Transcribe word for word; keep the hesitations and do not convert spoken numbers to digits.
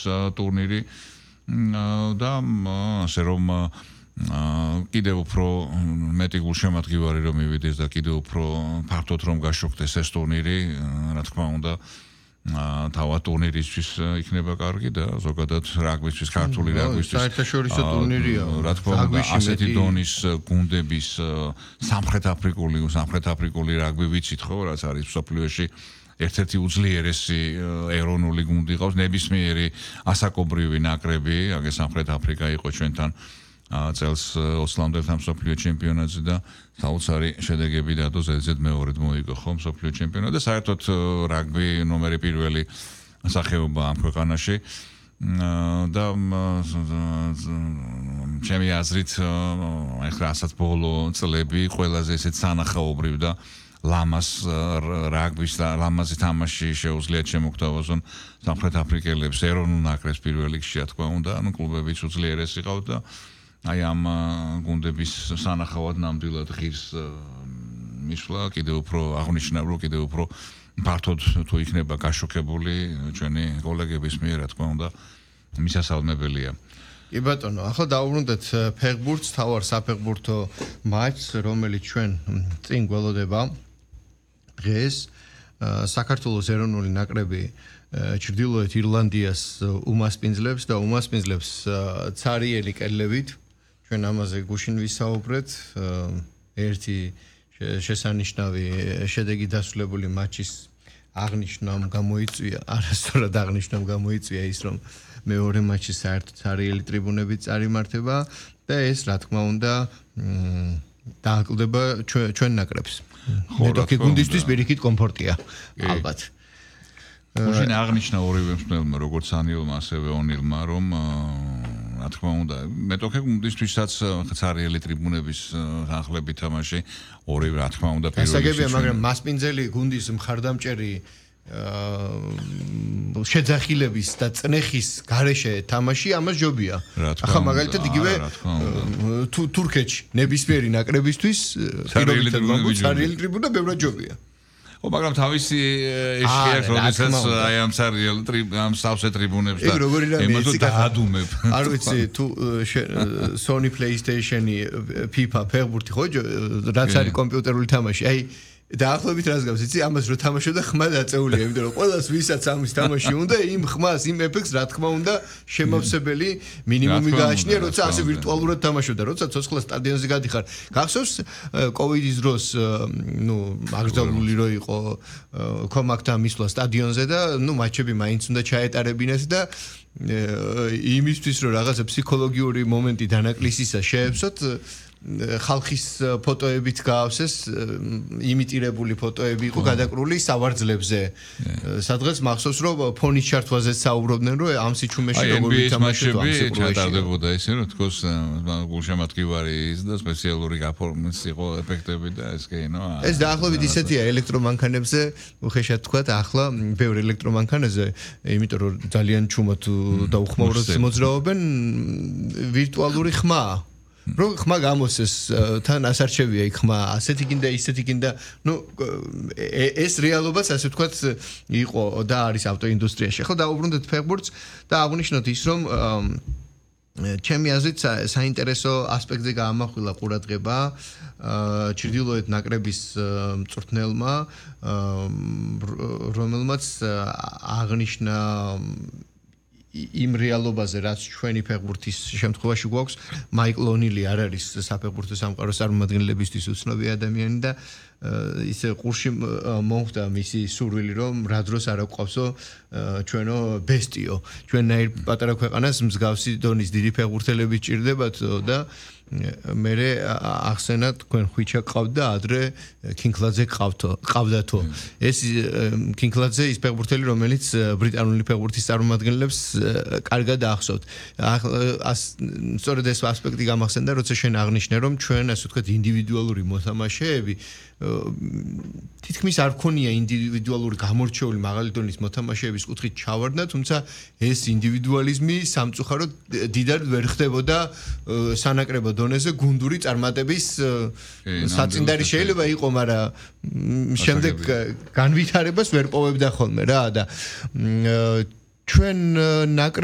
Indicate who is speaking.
Speaker 1: ტურნირი და ასე რომ კიდევ უფრო მეტი გულშემატკივარი რომ მივიდეს და კიდევ უფრო ფართოდ რომ გაშუქდეს ეს ტურნირი, რა თქმა უნდა, თავად ტურნირისთვის იქნება კარგი და ზოგადად რაგბისთვის, ქართული რაგბისთვის
Speaker 2: საერთაშორისო ტურნირია.
Speaker 1: რა თქმა უნდა, ასეთი დონის გუნდების სამხრეთ აფრიკული, სამხრეთ აფრიკული რაგბი ვიცით ხო, რაც არის მსოფლიოში ერთ-ერთი უძლიერესი ეროვნული გუნდი ყავს, ნებისმიერი ასაკობრივი ნაკრები, აგე სამხრეთ აფრიკა იყო ჩვენთან წელს ოცლამდელთან მსოფლიო ჩემპიონატზე და საოცარი შედეგები დადო ზედზედ მეორედ მოიგო ხო მსოფლიო ჩემპიონატი და საერთოდ რაგბი ნომერი პირველი სახეობა ამ ქვეყანაში და ჩემი აზრით ახლა ასაც ბოლო წლები ყველაზე ესეთ სანახაობრივ და ლამაზ რაგბის და ლამაზი თამაში შეუძლია შემოგთავაზონ სამხრეთ აფრიკელებს ეროვნულ ნაკრებს პირველ რიგში რა თქმა უნდა, ანუ კლუბებიც უძლიერესი ყავთ და აი ამ გუნდების სანახავად ნამდვილად ღირს მისვლა კიდევ უფრო აღნიშნა რომ კიდევ უფრო ფართოდ თუ იქნება გაშუქებული ჩვენი კოლეგების მიერ რა თქმა უნდა მისასალმებელია.
Speaker 2: კი ბატონო, ახლა დავუბრუნდეთ ფეხბურთს, თავარ საფეხბურთო მატჩს, რომელიც ჩვენ წინ გველოდება დღეს საქართველოს ეროვნული ნაკრები ჩრდილოეთ ირლანდიას უმასპინძლებს და უმასპინძლებს ცარიელი კედლებით. ჩვენ ამაზე გუშინ ვისაუბრეთ, ერთი შესანიშნავი შედეგი დასრულებული მატჩის აღნიშვნამ გამოიწვია, არასწორად აღნიშვნამ გამოიწვია ის, რომ მეორე მატჩი საერთოდ ცარიელი ტრიბუნებით წარიმართება და ეს რა თქმა უნდა დააკლდება ჩვენ ნაკრებს. მეტოქი გუნდისთვის პირიქით კომფორტია ალბათ.
Speaker 1: გუშინ აღნიშნა ორივე მსმენელმა, როგორც ანილმა, ასევე ონილმა, რომ რა თქმა უნდა, მეტოქე გუნდისთვისაც ცარიელი ტრიბუნების ახლები თამაში ორივე რა თქმა უნდა პირველი.
Speaker 2: გასაგებია, მაგრამ მასპინძელი გუნდის მხარდამჭერი შეძახილების და წნეხის გარეშე თამაში ამას ჯობია. ახლა მაგალითად იგივე თურქეთში ნებისმიერი ნაკრებისთვის ცარიელი ტრიბუნა ბევრად ჯობია.
Speaker 1: ო მაგრამ თავისი ეში აქვს როდესაც აი ამ ცარიელ ამ სავსე ტრიბუნებს და ემატო დაადუმებ.
Speaker 2: არ ვიცი თუ Sony PlayStation-ი FIFA ფეხბურთი ხო რაც არის კომპიუტერული თამაში. აი დაახლოებით რას გავს იცი ამას რო თამაშობ და ხმა დაწეულია იმიტომ რომ ყველას ვისაც ამის თამაში უნდა იმ ხმას იმ ეფექტს რა თქმა უნდა შემავსებელი მინიმუმი გააჩნია როცა ასე ვირტუალურად თამაშობ და როცა ცოცხლად სტადიონზე გადიხარ გახსოვს კოვიდის დროს ნუ აგრძელებული რო იყო კომაკთა მისვლა სტადიონზე და ნუ მატჩები მაინც უნდა ჩაეტარებინეს და იმისთვის რომ რაღაცა ფსიქოლოგიური მომენტი დანაკლისისა შეეცოთ ხალხის ფოტოებით გაავსეს იმიტირებული ფოტოები იყო გადაკრული სავარძლებზე სადღაც მახსოვს რომ ფონის ჩართვაზე საუბრობდნენ რომ ამ სიჩუმეში როგორ ვითამაშებდა ამ სიჩუმეში
Speaker 1: ჩატარდებოდა ისე რომ თქოს გულშემატკივარი ის და სპეციალური გაფორმების იყო ეფექტები და ეს კინო
Speaker 2: ეს დაახლოებით ისეთია ელექტრომანქანებზე უხეშად თქვათ ახლა ბევრ ელექტრომანქანაზე იმიტომ რომ ძალიან ჩუმად და უხმაურად მოძრაობენ ვირტუალური ხმა რომ ხმა გამოსეს თან ასარჩევია იქ ხმა ასეთი კიდე ისეთი კიდე ნუ ეს რეალობაც ასე ვთქვათ იყო და არის ავტოინდუსტრიაში. ახლა დაუბრუნდეთ ფეხბურთს და აღნიშნოთ ის რომ ჩემი აზრით საინტერესო ასპექტზე გაამახვილა ყურადღება ჩრდილოეთ ნაკრების მწვრთნელმა რომელმაც აღნიშნა იმ რეალობაზე რაც ჩვენი ფეხბურთის შემთხვევაში გვაქვს მაიკლ ონილი არ არის საფეხბურთო სამყაროს წარმომადგენლებისთვის უცნობი ადამიანი და ისე ყურში მოხვდა მისი სურვილი რომ რა დროს არ აყვავსო ჩვენო ბესტიო ჩვენნაირ პატარა ქვეყანას მსგავსი დონის დიდი ფეხბურთელები ჭირდებათ და მერე ახსენა თქვენ ხვიჩა ყავდა და ადრე კინგლაძე ყავთო ყავდათო ეს კინგლაძე ის ფეხბურთელი რომელიც ბრიტანული ფეხბურთის წარმომადგენლებს კარგად ახსოვთ სწორედ ეს ასპექტი გამახსენდა როცა შენ აღნიშნე რომ ჩვენ ასე ვთქვათ ინდივიდუალური მოთამაშეები თითქმის არ ქონია ინდივიდუალური გამორჩეული მაღალი დონის მოთამაშეების კუთხით ჩავარდნა თუმცა ეს ინდივიდუალიზმი სამწუხაროდ დიდად ვერ ხდებოდა სანაკრებო დონეზე გუნდური წარმატების საწინდარი შეიძლება იყო, მაგრამ შემდეგ განვითარებას ვერ პოვებდა ხოლმე რა და ჩვენ ნაკრები